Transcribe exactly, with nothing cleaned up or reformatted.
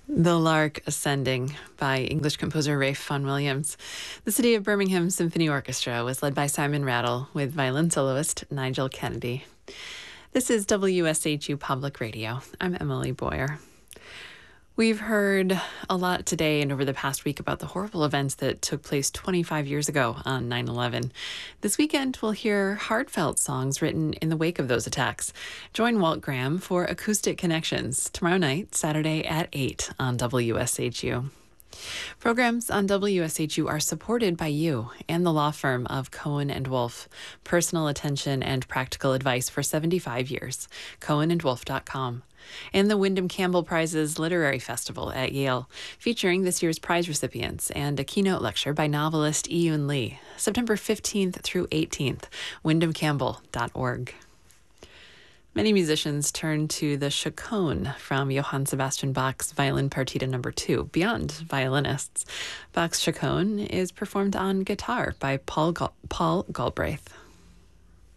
The Lark Ascending by English composer Ralph Vaughan Williams. The City of Birmingham Symphony Orchestra was led by Simon Rattle with violin soloist Nigel Kennedy. This is W S H U Public Radio. I'm Emily Boyer. We've heard a lot today and over the past week about the horrible events that took place twenty-five years ago on nine eleven. This weekend, we'll hear heartfelt songs written in the wake of those attacks. Join Walt Graham for Acoustic Connections tomorrow night, Saturday at eight on W S H U. Programs on W S H U are supported by you and the law firm of Cohen and Wolf. Personal attention and practical advice for seventy-five years. cohen and wolf dot com. And the Wyndham Campbell Prizes Literary Festival at Yale, featuring this year's prize recipients and a keynote lecture by novelist Iyun Lee, September fifteenth through eighteenth, wyndham campbell dot org. Many musicians turn to the Chaconne from Johann Sebastian Bach's Violin Partita Number Two, beyond violinists. Bach's Chaconne is performed on guitar by Paul Gal- Paul Galbraith.